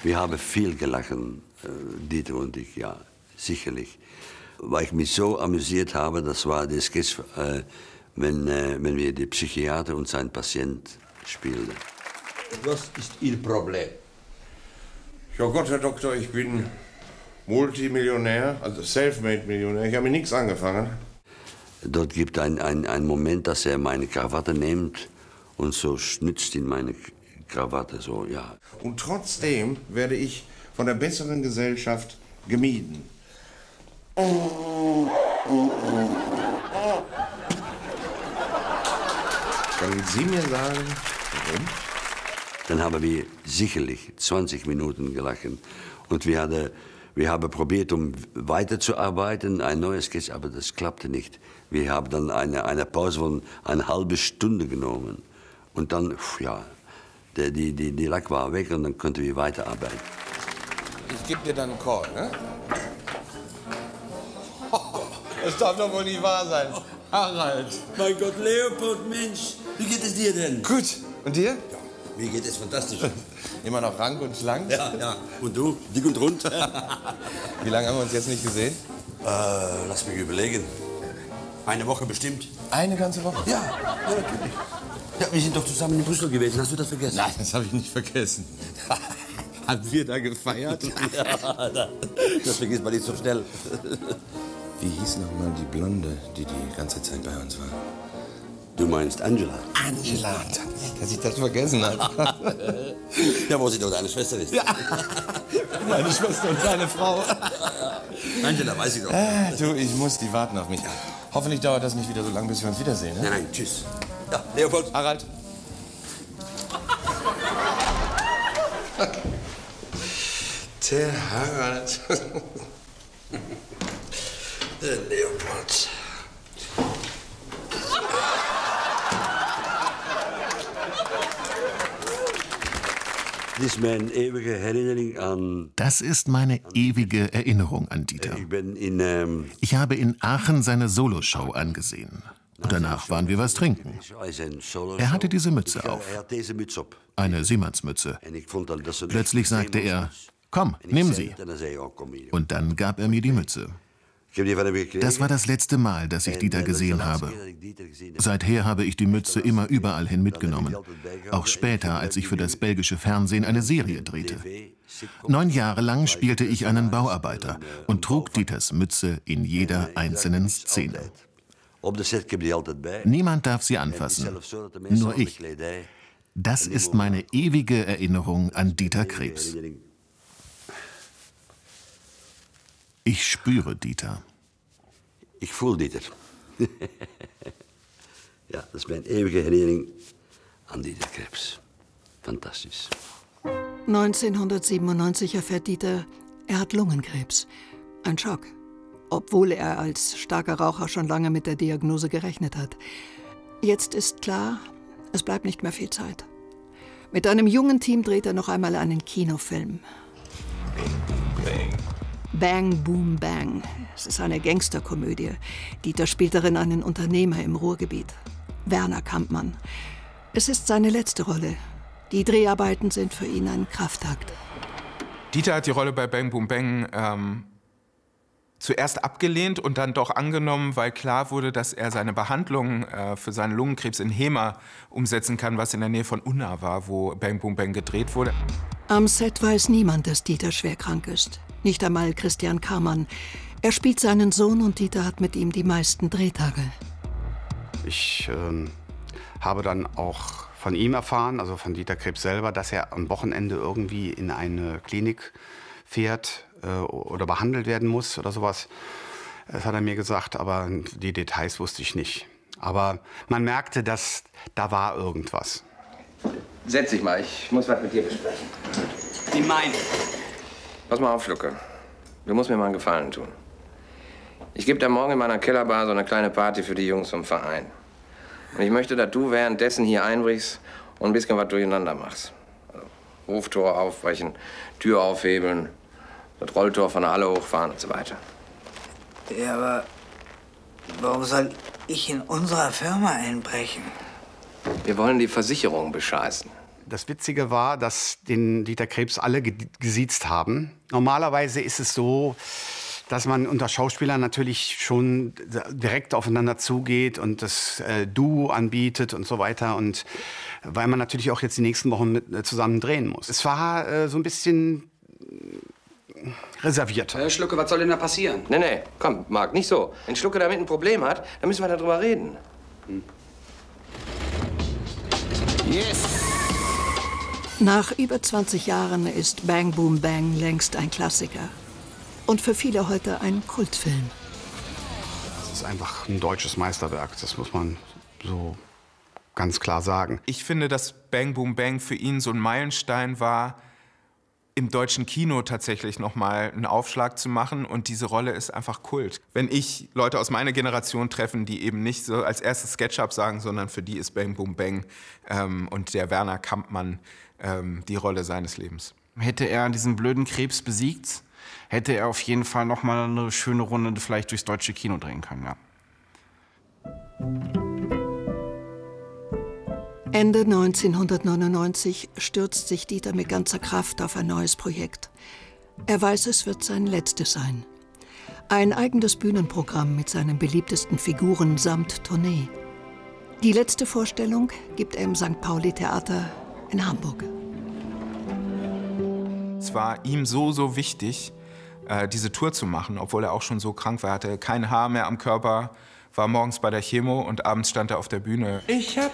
Wir haben viel gelachen, Dieter und ich, ja, sicherlich. Weil ich mich so amüsiert habe, das war der Sketch, wenn wir den Psychiater und seinen Patient spielten. Was ist Ihr Problem? Ja Gott, Herr Doktor, ich bin Multimillionär, also Selfmade-Millionär. Ich habe mit nichts angefangen. Dort gibt ein Moment, dass er meine Krawatte nimmt und so schnitzt in meine Krawatte, so, ja. Und trotzdem werde ich von der besseren Gesellschaft gemieden. Können Sie mir sagen, warum? Dann haben wir sicherlich 20 Minuten gelacht. Und wir haben probiert, um weiterzuarbeiten, ein neues Sketch, aber das klappte nicht. Wir haben dann eine Pause von einer halben Stunde genommen. Und dann, ja, die Lack war weg und dann konnten wir weiterarbeiten. Ich gebe dir dann einen Call, ne? Das darf doch wohl nicht wahr sein. Harald. Mein Gott, Leopold, Mensch, wie geht es dir denn? Gut. Und dir? Ja, mir geht es fantastisch. Immer noch rank und schlank? Ja, ja. Und du? Dick und rund? Wie lange haben wir uns jetzt nicht gesehen? Lass mich überlegen. Eine Woche bestimmt. Eine ganze Woche? Ja, ja, natürlich. Ja, wir sind doch zusammen in Brüssel gewesen. Hast du das vergessen? Nein, das habe ich nicht vergessen. Haben wir da gefeiert? Ja, das vergisst man nicht so schnell. Wie hieß noch mal die Blonde, die ganze Zeit bei uns war? Du meinst Angela? Angela, dass ich das vergessen habe. Ja, wo sie doch deine Schwester ist. Ja. Meine Schwester und deine Frau. Angela, weiß ich doch. Du, ich muss, die warten auf mich. Hoffentlich dauert das nicht wieder so lange, bis wir uns wiedersehen. Ne? Nein, nein, tschüss. Ja, Leopold. Harald. Der Harald. Der Leopold. Das ist meine ewige Erinnerung an... Das ist meine ewige Erinnerung an Dieter. Ich habe in Aachen seine Soloshow angesehen. Und danach waren wir was trinken. Er hatte diese Mütze auf. Eine Seemannsmütze. Plötzlich sagte er, komm, nimm sie. Und dann gab er mir die Mütze. Das war das letzte Mal, dass ich Dieter gesehen habe. Seither habe ich die Mütze immer überall hin mitgenommen. Auch später, als ich für das belgische Fernsehen eine Serie drehte. 9 Jahre lang spielte ich einen Bauarbeiter und trug Dieters Mütze in jeder einzelnen Szene. Niemand darf sie anfassen, nur ich. Das ist meine ewige Erinnerung an Dieter Krebs. Ich spüre Dieter. Ich fühle Dieter. Ja, das ist meine ewige Erinnerung an Dieter Krebs. Fantastisch. 1997 erfährt Dieter, er hat Lungenkrebs. Ein Schock. Obwohl er als starker Raucher schon lange mit der Diagnose gerechnet hat. Jetzt ist klar, es bleibt nicht mehr viel Zeit. Mit einem jungen Team dreht er noch einmal einen Kinofilm. Bang, Boom, Bang. Es ist eine Gangsterkomödie. Dieter spielt darin einen Unternehmer im Ruhrgebiet. Werner Kampmann. Es ist seine letzte Rolle. Die Dreharbeiten sind für ihn ein Kraftakt. Dieter hat die Rolle bei Bang, Boom, Bang zuerst abgelehnt und dann doch angenommen, weil klar wurde, dass er seine Behandlung für seinen Lungenkrebs in Hema umsetzen kann, was in der Nähe von Unna war, wo Bang, Boom, Bang gedreht wurde. Am Set weiß niemand, dass Dieter schwer krank ist. Nicht einmal Christian Karmann. Er spielt seinen Sohn und Dieter hat mit ihm die meisten Drehtage. Ich habe dann auch von ihm erfahren, also von Dieter Krebs selber, dass er am Wochenende irgendwie in eine Klinik fährt oder behandelt werden muss oder sowas. Das hat er mir gesagt, aber die Details wusste ich nicht. Aber man merkte, dass da war irgendwas. Setz dich mal, ich muss was mit dir besprechen. Wie mein? Pass mal auf, Schlucke. Du musst mir mal einen Gefallen tun. Ich gebe da morgen in meiner Kellerbar so eine kleine Party für die Jungs vom Verein. Und ich möchte, dass du währenddessen hier einbrichst und ein bisschen was durcheinander machst. Also Hoftor aufbrechen, Tür aufhebeln, das Rolltor von der Halle hochfahren und so weiter. Ja, aber warum soll ich in unserer Firma einbrechen? Wir wollen die Versicherung bescheißen. Das Witzige war, dass den Dieter Krebs alle gesiezt haben. Normalerweise ist es so, dass man unter Schauspielern natürlich schon direkt aufeinander zugeht und das Du anbietet und so weiter. Und weil man natürlich auch jetzt die nächsten Wochen zusammen drehen muss. Es war so ein bisschen reserviert. Herr Schlucke, was soll denn da passieren? Nee, komm, Marc, nicht so. Wenn Schlucke damit ein Problem hat, dann müssen wir darüber reden. Yes! Nach über 20 Jahren ist Bang Boom Bang längst ein Klassiker. Und für viele heute ein Kultfilm. Das ist einfach ein deutsches Meisterwerk, das muss man so ganz klar sagen. Ich finde, dass Bang Boom Bang für ihn so ein Meilenstein war, im deutschen Kino tatsächlich nochmal einen Aufschlag zu machen. Und diese Rolle ist einfach Kult. Wenn ich Leute aus meiner Generation treffen, die eben nicht so als erstes SketchUp sagen, sondern für die ist Bang Boom Bang und der Werner Kampmann die Rolle seines Lebens. Hätte er diesen blöden Krebs besiegt, hätte er auf jeden Fall nochmal eine schöne Runde vielleicht durchs deutsche Kino drehen können, ja. Ende 1999 stürzt sich Dieter mit ganzer Kraft auf ein neues Projekt. Er weiß, es wird sein letztes sein. Ein eigenes Bühnenprogramm mit seinen beliebtesten Figuren samt Tournee. Die letzte Vorstellung gibt er im St. Pauli-Theater in Hamburg. Es war ihm so wichtig, diese Tour zu machen, obwohl er auch schon so krank war. Er hatte kein Haar mehr am Körper, war morgens bei der Chemo und abends stand er auf der Bühne. Ich hab